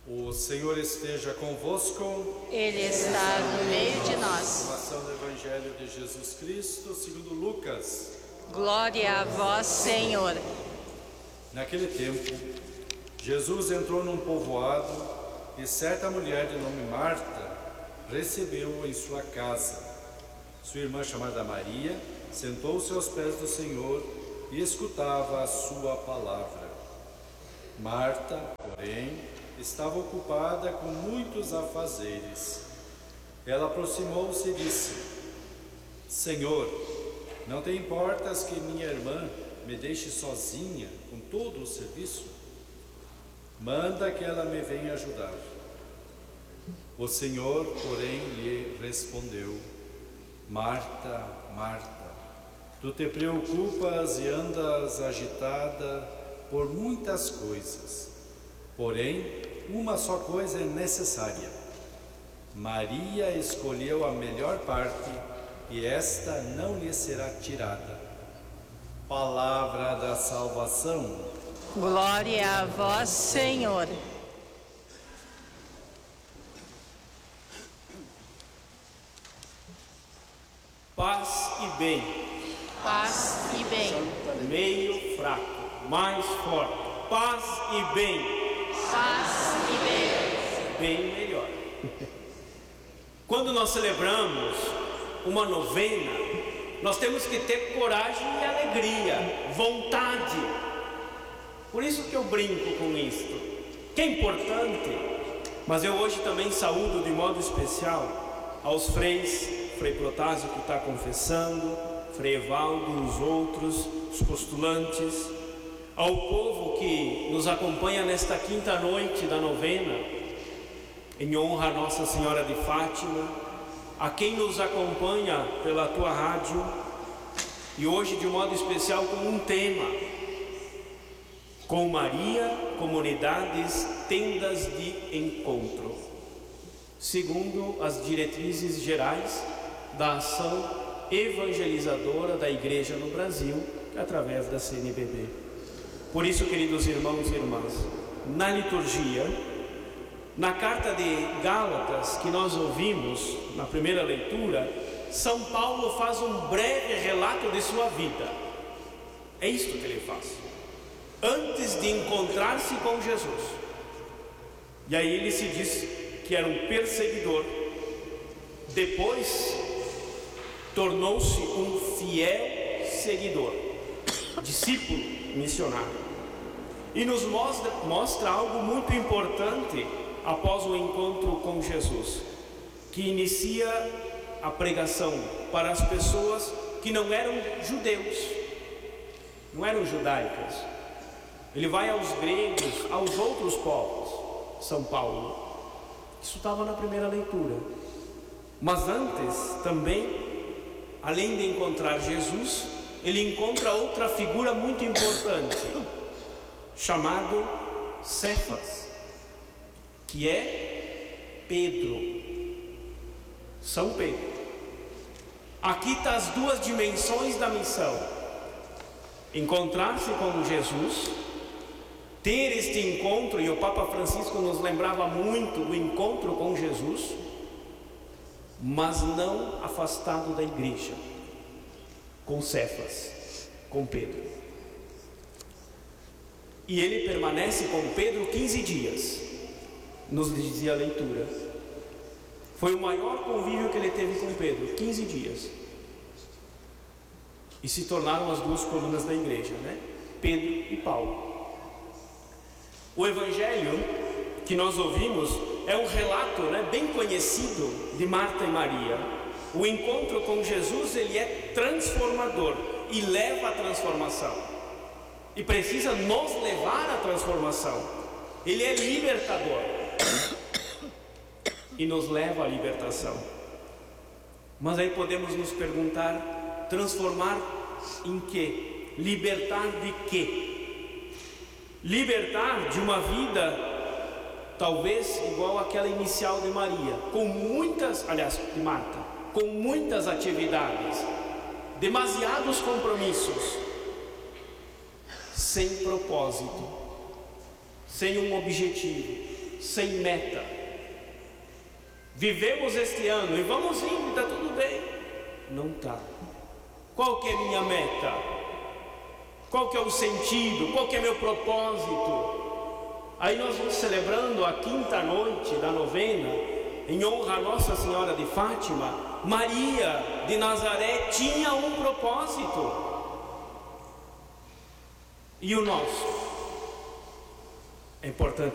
O Senhor esteja convosco. Ele está no meio de nós. Proclamação do Evangelho de Jesus Cristo segundo Lucas. Glória a vós, Senhor. Naquele tempo, Jesus entrou num povoado e certa mulher de nome Marta recebeu-o em sua casa. Sua irmã, chamada Maria, sentou-se aos pés do Senhor e escutava a sua palavra. Marta, porém, estava ocupada com muitos afazeres. Ela aproximou-se e disse: Senhor, não te importas que minha irmã me deixe sozinha com todo o serviço? Manda que ela me venha ajudar. O Senhor, porém, lhe respondeu: Marta, Marta, tu te preocupas e andas agitada por muitas coisas. Porém, uma só coisa é necessária. Maria escolheu a melhor parte e esta não lhe será tirada. Palavra da salvação. Glória a vós, Senhor. Paz e bem. Paz e bem. Meio fraco, mais forte. Paz e bem. Paz e bem. Bem melhor. Quando nós celebramos uma novena, nós temos que ter coragem e alegria, vontade. Por isso que eu brinco com isto, que é importante. Mas eu hoje também saúdo de modo especial aos freis, Frei Protásio que está confessando, Frei Evaldo, os outros, os postulantes, ao povo que nos acompanha nesta quinta noite da novena, em honra a Nossa Senhora de Fátima, a quem nos acompanha pela tua rádio, e hoje de modo especial com um tema: com Maria, comunidades, tendas de encontro, segundo as diretrizes gerais da ação evangelizadora da Igreja no Brasil, através da CNBB. Por isso, queridos irmãos e irmãs, na liturgia, na carta de Gálatas que nós ouvimos na primeira leitura, São Paulo faz um breve relato de sua vida. É isto que ele faz, antes de encontrar-se com Jesus. E aí ele se diz que era um perseguidor, depois tornou-se um fiel seguidor, discípulo missionário, e nos mostra algo muito importante após o encontro com Jesus, que inicia a pregação para as pessoas que não eram judeus, não eram judaicas. Ele vai aos gregos, aos outros povos, São Paulo. Isso estava na primeira leitura. Mas antes também, além de encontrar Jesus, ele encontra outra figura muito importante, chamado Cefas, que é Pedro, São Pedro. Aqui estão as duas dimensões da missão: encontrar-se com Jesus, ter este encontro, e o Papa Francisco nos lembrava muito do encontro com Jesus, mas não afastado da igreja, com Cefas, com Pedro. E ele permanece com Pedro 15 dias, nos dizia a leitura. Foi o maior convívio que ele teve com Pedro, 15 dias. E se tornaram as duas colunas da igreja, né? Pedro e Paulo. O evangelho que nós ouvimos é um relato, né, bem conhecido de Marta e Maria. O encontro com Jesus, ele é transformador e leva à transformação, e precisa nos levar à transformação. Ele é libertador e nos leva à libertação. Mas aí podemos nos perguntar: transformar em quê? Libertar de quê? Libertar de uma vida talvez igual àquela inicial de Maria, com muitas, aliás, de Marta, com muitas atividades, demasiados compromissos, sem propósito, sem um objetivo, sem meta. Vivemos este ano e vamos indo, está tudo bem. Não está. Qual que é minha meta? Qual que é o sentido? Qual que é meu propósito? Aí nós vamos celebrando a quinta noite da novena, em honra a Nossa Senhora de Fátima. Maria de Nazaré tinha um propósito. E o nosso? É importante